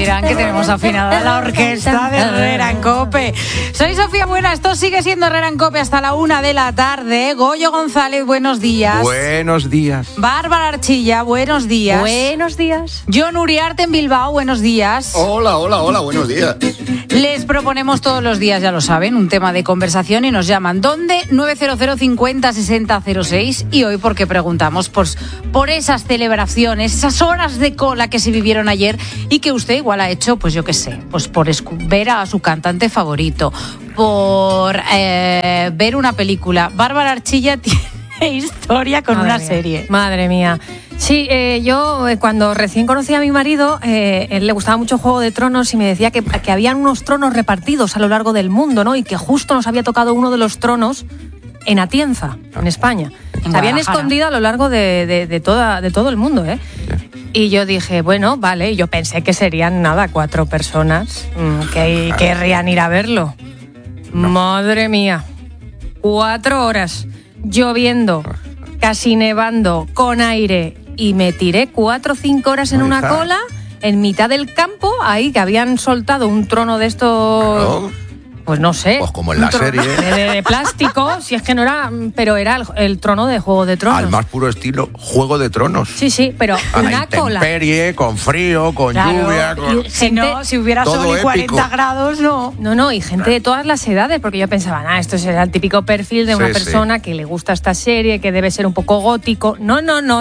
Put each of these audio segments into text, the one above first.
dirán que tenemos afinada la orquesta de Herrera en COPE. Soy Sofía Buena, esto sigue siendo Herrera en COPE hasta la 1 de la tarde. Goyo González, buenos días. Buenos días. Bárbara Archilla, buenos días. Buenos días. John Uriarte en Bilbao, buenos días. Hola, buenos días. Les proponemos todos los días, ya lo saben, un tema de conversación y nos llaman. ¿Dónde? 900 50 60 06. Y hoy porque preguntamos por esas celebraciones, esas horas de cola que se vivieron ayer y que usted igual ha hecho, pues yo qué sé, pues por ver a su cantante favorito, por ver una película. Bárbara Archilla tiene historia con una serie. Madre mía. Sí, yo cuando recién conocí a mi marido, él le gustaba mucho Juego de Tronos y me decía que habían unos tronos repartidos a lo largo del mundo, ¿no? Y que justo nos había tocado uno de los tronos en Atienza, en España. Se habían escondido a lo largo de todo el mundo, ¿eh? Y yo dije, bueno, vale, yo pensé que serían 4 personas que querrían ir a verlo. No. Madre mía, 4 horas, lloviendo, casi nevando, con aire, y me tiré 4 o 5 horas en una cola, en mitad del campo, ahí que habían soltado un trono de estos... Claro. Pues no sé. Pues como en la serie. De plástico, si es que no era, pero era el trono de Juego de Tronos. Al más puro estilo Juego de Tronos. Sí, pero a una la intemperie, con frío, con lluvia. Si hubiera sol y 40 grados, no. No, y gente de todas las edades, porque yo pensaba, esto será el típico perfil de una persona que le gusta esta serie, que debe ser un poco gótico. No,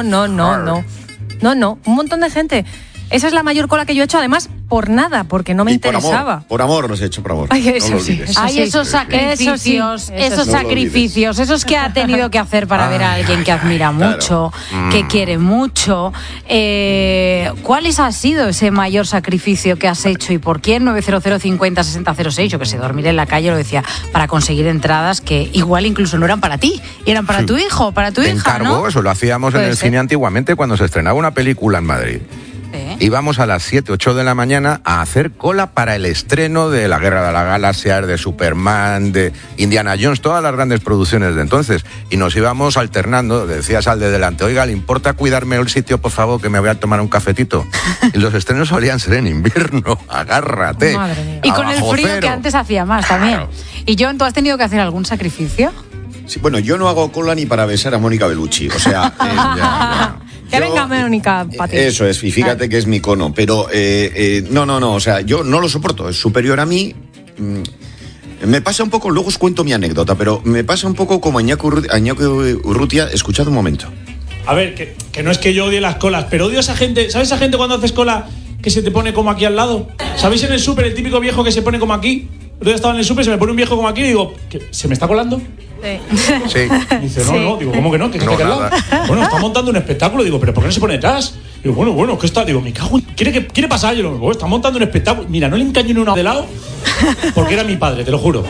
un montón de gente. Esa es la mayor cola que yo he hecho, además, por nada, porque no me interesaba. Por amor los he hecho, por amor. Ay, eso no sí. Esos sacrificios, esos que ha tenido que hacer para ver a alguien que admira mucho, que quiere mucho. ¿Cuál ha sido ese mayor sacrificio que has hecho y por quién? 900 50 60 06, yo que sé, dormir en la calle, lo decía, para conseguir entradas que igual incluso no eran para ti, eran para tu hijo, para tu hija, encargo, ¿no? Eso lo hacíamos en el cine antiguamente cuando se estrenaba una película en Madrid. Íbamos a las 7, 8 de la mañana a hacer cola para el estreno de La Guerra de las Galaxias, de Superman, de Indiana Jones, todas las grandes producciones de entonces. Y nos íbamos alternando, decías al de delante, oiga, ¿le importa cuidarme el sitio, por favor, que me voy a tomar un cafetito? Y los estrenos solían ser en invierno, agárrate. Madre mía. Y con el frío cero. Que antes hacía más también. Y John, ¿tú has tenido que hacer algún sacrificio? Sí, bueno, yo no hago cola ni para besar a Mónica Bellucci, o sea... Que venga Mónica para ti. Eso es, y fíjate que es mi cono, pero no, o sea, yo no lo soporto, es superior a mí. Me pasa un poco, luego os cuento mi anécdota, pero me pasa un poco como Iñaki Urrutia. Escuchad un momento. A ver, que no es que yo odie las colas, pero odio a esa gente. ¿Sabes esa gente cuando haces cola que se te pone como aquí al lado? ¿Sabéis en el súper el típico viejo que se pone como aquí? Yo estaba en el súper, se me pone un viejo como aquí y digo, ¿se me está colando? Sí. Dice, no, digo, ¿cómo que no? ¿Que no, al lado? Bueno, está montando un espectáculo, digo, ¿pero por qué no se pone detrás? Digo, bueno, ¿qué está? Digo, me cago en... ¿Quiere pasar? Yo digo, está montando un espectáculo. Mira, no le encaño ni uno de lado porque era mi padre, te lo juro.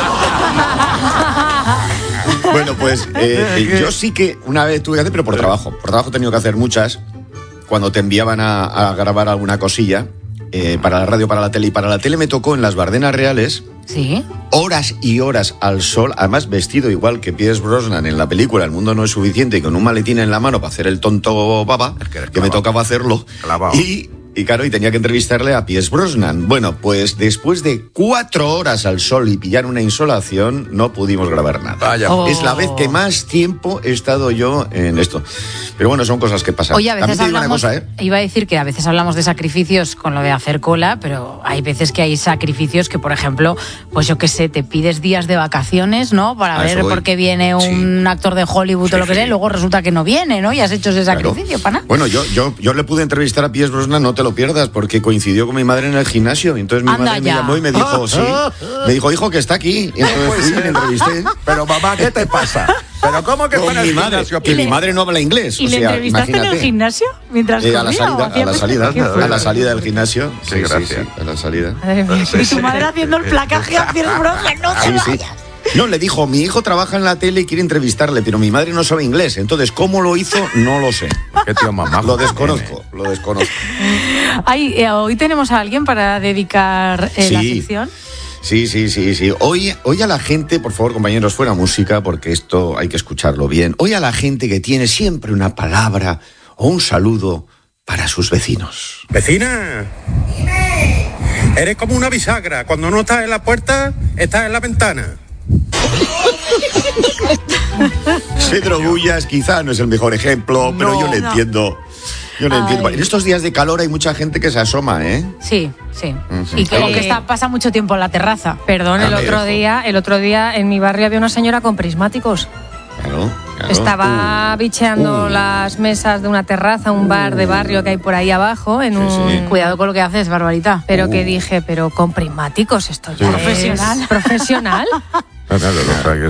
Bueno, pues yo sí que una vez tuve que hacer, pero por trabajo. Por trabajo he tenido que hacer muchas. Cuando te enviaban a grabar alguna cosilla para la radio, para la tele. Y para la tele me tocó en las Bardenas Reales. Sí. Horas y horas al sol, además vestido igual que Pierce Brosnan en la película El mundo no es suficiente, y con un maletín en la mano para hacer el tonto baba, que me tocaba hacerlo. Clavado. Y claro, y tenía que entrevistarle a Pierce Brosnan. Bueno, pues después de 4 horas al sol y pillar una insolación, no pudimos grabar nada. Vaya. Es la vez que más tiempo he estado yo en esto. Pero bueno, son cosas que pasan. Oye, a veces hablamos, una cosa, iba a decir que a veces hablamos de sacrificios con lo de hacer cola, pero hay veces que hay sacrificios que, por ejemplo, pues yo qué sé, te pides días de vacaciones, ¿no? Para ver por qué viene un actor de Hollywood o lo que sea, y luego resulta que no viene, ¿no? Y has hecho ese sacrificio, para nada. Bueno, yo le pude entrevistar a Pierce Brosnan, no te lo pierdas, porque coincidió con mi madre en el gimnasio. Y entonces mi madre me llamó y me dijo, me dijo, hijo, que está aquí. Y entonces fui y le entrevisté. Pero mamá, ¿qué te pasa? ¿Pero cómo que con mi madre? Que mi madre no habla inglés. ¿Y le entrevistaste en el gimnasio? Mientras comía, a la salida del gimnasio. Sí, gracias. A la salida. Y tu madre haciendo el placaje a Pierce Brosnan, no te vayas. No, le dijo, mi hijo trabaja en la tele y quiere entrevistarle, pero mi madre no sabe inglés. Entonces, ¿cómo lo hizo? No lo sé. Qué tío mamá. Lo desconozco. Hoy tenemos a alguien para dedicar la sección. Sí. Hoy a la gente, por favor, compañeros, fuera música, porque esto hay que escucharlo bien. Hoy a la gente que tiene siempre una palabra o un saludo para sus vecinos. ¿Vecina? Dime. Eres como una bisagra. Cuando no estás en la puerta, estás en la ventana. Pedro Bullas quizá no es el mejor ejemplo, pero yo le entiendo. Yo le entiendo. En estos días de calor hay mucha gente que se asoma, ¿eh? Sí. Y que pasa mucho tiempo en la terraza. Perdón, el otro día en mi barrio había una señora con prismáticos. Claro. Estaba bicheando las mesas de una terraza, un bar de barrio que hay por ahí abajo. Cuidado con lo que haces, Barbarita. Pero que dije, pero con prismáticos, esto ya profesional. ¿Profesional?